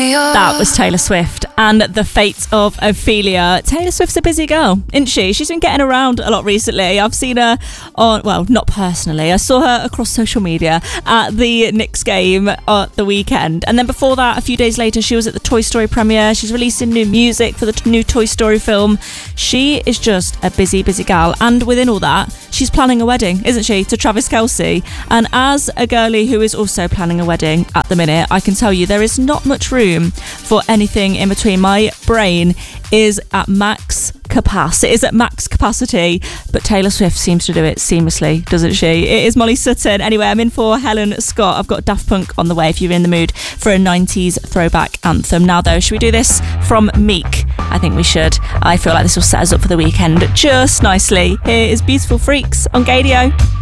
That was Taylor Swift and The Fate of Ophelia. Taylor Swift's a busy girl, isn't she? She's been getting around a lot recently. I've seen her on, well, not personally. I saw her across social media at the Knicks game at the weekend. And then before that, a few days later, she was at the Toy Story premiere. She's releasing new music for the new Toy Story film. She is just a busy, busy gal. And within all that, she's planning a wedding, isn't she, to Travis Kelce? And as a girlie who is also planning a wedding at the minute, I can tell you there is not much room for anything in between. My brain is at max capacity. It is at max capacity, but Taylor Swift seems to do it seamlessly, doesn't she? It is Molly Sutton. Anyway, I'm in for Helen Scott. I've got Daft Punk on the way if you're in the mood for a 90s throwback anthem. Now though, should we do this from Meek? I think we should. I feel like this will set us up for the weekend just nicely. Here is Beautiful Freaks on Gadio.